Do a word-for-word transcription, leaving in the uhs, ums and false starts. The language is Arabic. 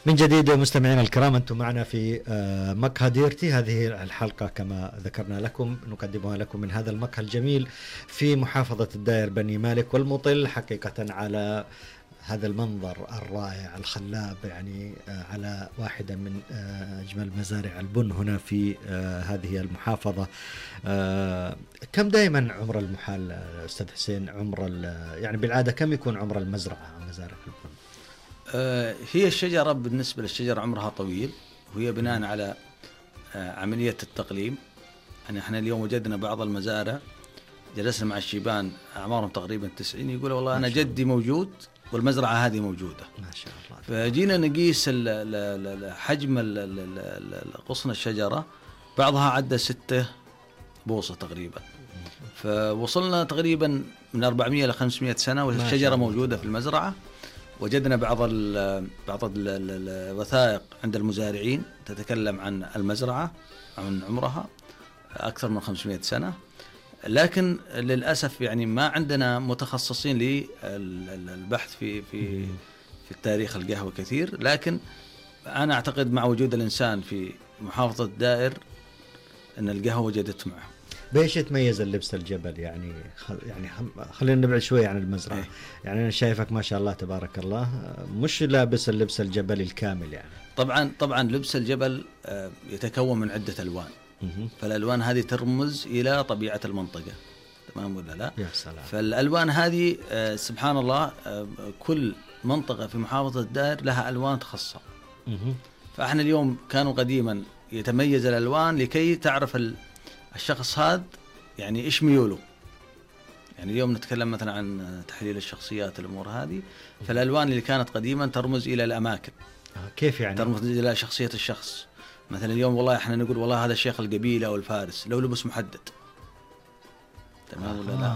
من جديد مستمعينا الكرام، أنتم معنا في مقهى ديرتي. هذه الحلقة كما ذكرنا لكم نقدمها لكم من هذا المقهى الجميل في محافظة الدائر بني مالك، والمطل حقيقة على هذا المنظر الرائع الخلاب، يعني على واحدة من أجمل مزارع البن هنا في هذه المحافظة. كم دائما عمر المحال أستاذ حسين، عمر يعني بالعادة كم يكون عمر المزرعة مزارع البن؟ هي الشجرة بالنسبة للشجرة عمرها طويل، وهي بناء على عملية التقليم. يعني احنا اليوم وجدنا بعض المزارع جلسنا مع الشيبان أعمارهم تقريبا تسعين، يقول والله أنا جدي موجود والمزرعة هذه موجودة ما شاء الله. فجينا نقيس حجم غصن الشجرة، بعضها عدى ستة بوصة تقريبا، فوصلنا تقريبا من أربعمائة إلى خمسمائة سنة والشجرة موجودة في المزرعة. وجدنا بعض ال بعض ال الوثائق عند المزارعين تتكلم عن المزرعة عن عمرها أكثر من خمسمائة سنة، لكن للأسف يعني ما عندنا متخصصين للبحث في في في التاريخ القهوة كثير. لكن أنا أعتقد مع وجود الإنسان في محافظة الدائر أن القهوة وجدت معه. بإيش يتميز اللبس الجبل؟ يعني خل يعني خلينا نبعد شوي عن المزرعة. إيه؟ يعني أنا شايفك ما شاء الله تبارك الله مش لابس اللبس الجبلي الكامل. يعني طبعا طبعا لبس الجبل يتكون من عدة ألوان، فالألوان هذه ترمز إلى طبيعة المنطقة، تمام ولا لا؟ يا سلام. فالألوان هذه سبحان الله كل منطقة في محافظة الدائر لها ألوان خاصة. فإحنا اليوم كانوا قديما يتميز الألوان لكي تعرف الشخص هذا يعني إيش ميوله. يعني اليوم نتكلم مثلا عن تحليل الشخصيات، الأمور هذه، فالألوان اللي كانت قديما ترمز إلى الأماكن. كيف يعني؟ ترمز إلى شخصية الشخص. مثلا اليوم والله إحنا نقول والله هذا الشيخ القبيلة أو الفارس لو لبس محدد، تمام ولا لا؟